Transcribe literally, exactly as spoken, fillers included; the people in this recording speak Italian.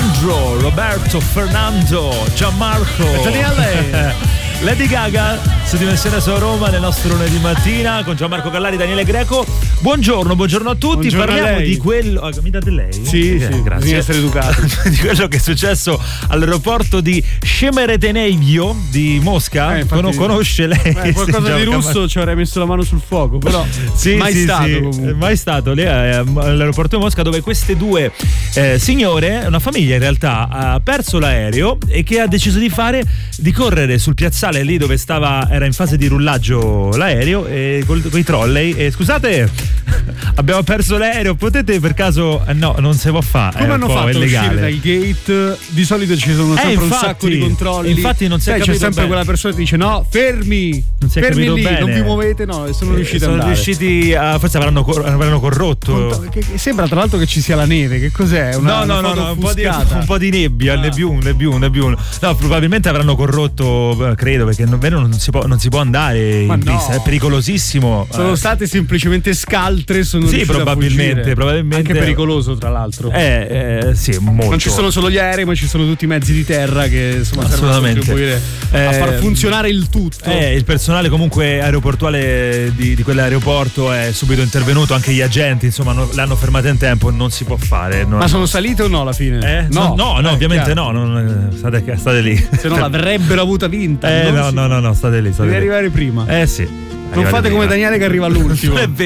Alessandro, Roberto, Fernando, Gianmarco, Daniele. Lady Gaga su Dimensione Solo Roma nel nostro lunedì mattina con Gianmarco Callari, Daniele Greco. Buongiorno, buongiorno a tutti. Buongiorno. Parliamo lei. di quello. Ah, mi date lei? Sì, eh, sì, grazie. bisogna essere educati. Di quello che è successo all'aeroporto di Shemeretenevio di Mosca. Eh, infatti, Con- conosce lei? Eh, qualcosa di russo Cam- ci avrei messo la mano sul fuoco, però sì, mai sì, stato sì. comunque. Mai stato lì eh, all'aeroporto di Mosca, dove queste due eh, signore, una famiglia in realtà, ha perso l'aereo e che ha deciso di fare di correre sul piazzale lì dove stava, era in fase di rullaggio l'aereo, e con i trolley e scusate abbiamo perso l'aereo, potete per caso eh, no, non si può fare. Come hanno fatto a uscire dal gate? Di solito ci sono sempre eh, infatti, un sacco di controlli. Infatti non si è Sai, capito c'è sempre bene. quella persona che dice no, fermi, Non si è fermi capito lì, bene. non vi muovete, no, e sono Eh, riusciti sono ad andare. riusciti a, forse avranno, cor- avranno corrotto. Conto- che, che sembra tra l'altro che ci sia la neve, che cos'è? Una, no, no, una no, foto no, un po' di, offuscata. un po' di nebbia, Ah. nebbiun, nebbiun, nebbiun. No, probabilmente avranno corrotto, eh, credo, perché non, vero, non, si può, non si può andare Ma in no. pista, è pericolosissimo. Sono Eh, state semplicemente scaltre, sono Sì, riuscite a probabilmente, fuggire. probabilmente. Anche pericoloso tra l'altro. Eh, eh, sì, molto. Non ci sono solo gli aerei, ma ci sono tutti i mezzi di terra che insomma servono a Assolutamente. contribuire Eh, a far funzionare il tutto. Eh, il personale comunque aeroportuale di, di quell'aeroporto è subito intervenuto, anche gli agenti, insomma, non, l'hanno fermata in tempo, non si può fare. Non... Ma sono salite o no alla fine? Eh? No, no, no, Eh, ovviamente chiaro. no, non, state, state lì. Se no l'avrebbero avuta vinta. Eh, non no, si- no, no, no, state lì. State Devi lì. arrivare prima. Eh sì. Non fate come Daniele che arriva all'ultimo. È vero.